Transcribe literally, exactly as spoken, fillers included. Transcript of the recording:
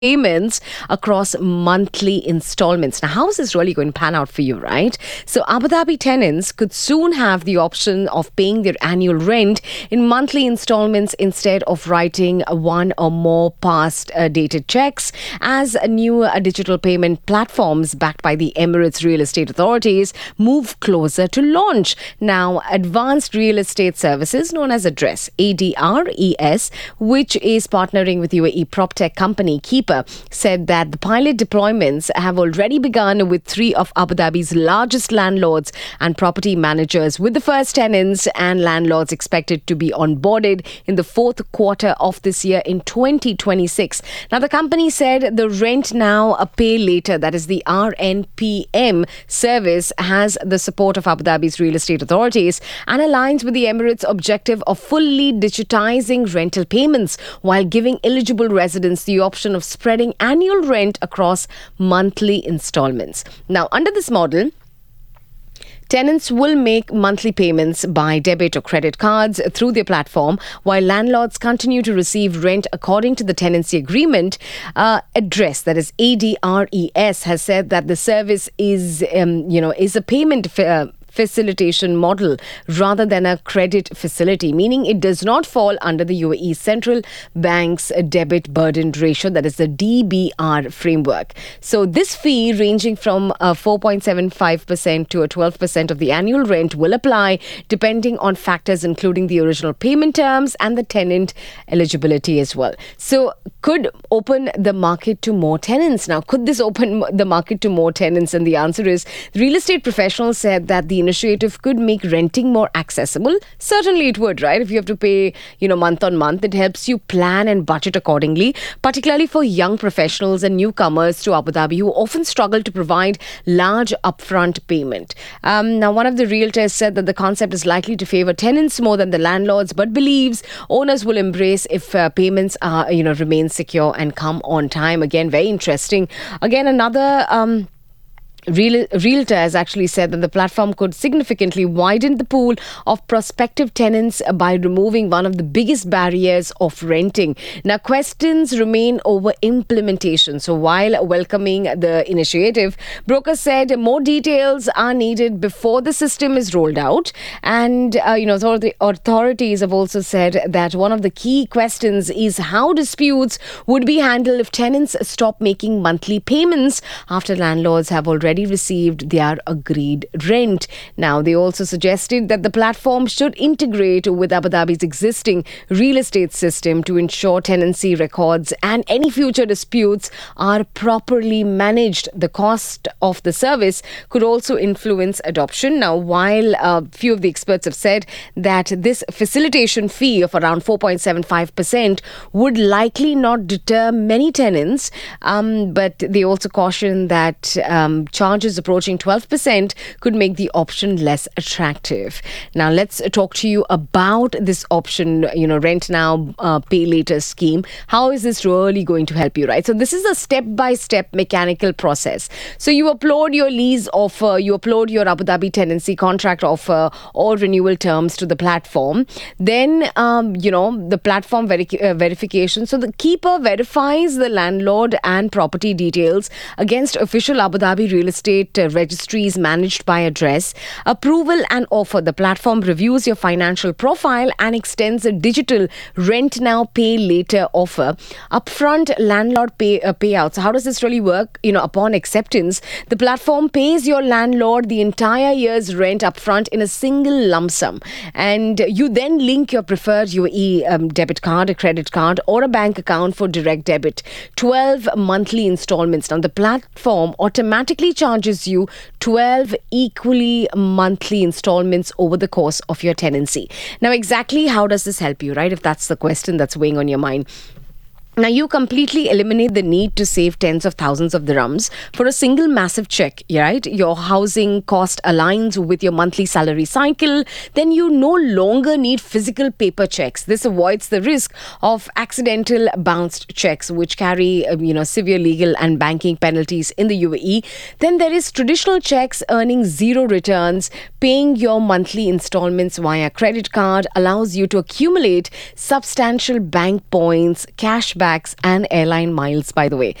payments across monthly installments. Now, how is this really going to pan out for you, right? So, Abu Dhabi tenants could soon have the option of paying their annual rent in monthly installments instead of writing one or more past uh, dated checks, as new uh, digital payment platforms backed by the Emirates Real Estate Authorities move closer to launch. Now, Advanced Real Estate Services, known as Address, A D R E S, which is partnering with U A E PropTech company Keeper, said that the pilot deployments have already begun with three of Abu Dhabi's largest landlords and property managers, with the first tenants and landlords expected to be onboarded in the fourth quarter of this year in twenty twenty-six. Now, the company said the Rent Now, a Pay Later, that is the R N P M service, has the support of Abu Dhabi's real estate authorities and aligns with the Emirates' objective of fully digitizing rental payments while giving eligible residents the option of spreading annual rent across monthly installments. Now, under this model, tenants will make monthly payments by debit or credit cards through their platform, while landlords continue to receive rent according to the tenancy agreement. Uh, Address, that is A D R E S, has said that the service is, um, you know, is a payment uh, facilitation model rather than a credit facility, meaning it does not fall under the U A E Central Bank's debit burden ratio, that is the D B R framework. So this fee, ranging from uh, four point seven five percent to a twelve percent of the annual rent, will apply depending on factors including the original payment terms and the tenant eligibility as well. So could open the market to more tenants. Now, could this open the market to more tenants? And the answer is, real estate professionals said that the initiative could make renting more accessible. Certainly it would, right? If you have to pay, you know, month on month, it helps you plan and budget accordingly, particularly for young professionals and newcomers to Abu Dhabi who often struggle to provide large upfront payment. Um, now, one of the realtors said that the concept is likely to favor tenants more than the landlords, but believes owners will embrace if uh, payments are, you know, remain secure and come on time. Again, very interesting. Again, another um Real, realtor has actually said that the platform could significantly widen the pool of prospective tenants by removing one of the biggest barriers of renting. Now, questions remain over implementation. So while welcoming the initiative, brokers said more details are needed before the system is rolled out. And, uh, you know, the authorities have also said that one of the key questions is how disputes would be handled if tenants stop making monthly payments after landlords have already received their agreed rent. Now, they also suggested that the platform should integrate with Abu Dhabi's existing real estate system to ensure tenancy records and any future disputes are properly managed. The cost of the service could also influence adoption. Now, while a few of the experts have said that this facilitation fee of around four point seven five percent would likely not deter many tenants, um, but they also caution that um, charges approaching twelve percent could make the option less attractive. Now, let's talk to you about this option, you know, Rent Now, uh, Pay Later scheme. How is this really going to help you, right? So this is a step-by-step mechanical process. So you upload your lease offer, you upload your Abu Dhabi tenancy contract offer or renewal terms to the platform. Then, um, you know, the platform veri- uh, verification. So the keeper verifies the landlord and property details against official Abu Dhabi real estate uh, registries managed by Address. Approval and offer. The platform reviews your financial profile and extends a digital Rent Now, Pay Later offer. Upfront landlord pay uh, payouts. How does this really work? You know, upon acceptance, the platform pays your landlord the entire year's rent upfront in a single lump sum, and you then link your preferred U A E um, debit card, a credit card, or a bank account for direct debit. twelve monthly installments. Now, the platform automatically charges you twelve equally monthly installments over the course of your tenancy. Now, exactly how does this help you, right? If that's the question that's weighing on your mind. Now, you completely eliminate the need to save tens of thousands of dirhams for a single massive check, right? Your housing cost aligns with your monthly salary cycle. Then you no longer need physical paper checks. This avoids the risk of accidental bounced checks, which carry, uh, you know, severe legal and banking penalties in the U A E. Then there is traditional checks earning zero returns. Paying your monthly installments via credit card allows you to accumulate substantial bank points, cash cashbacks and airline miles, by the way.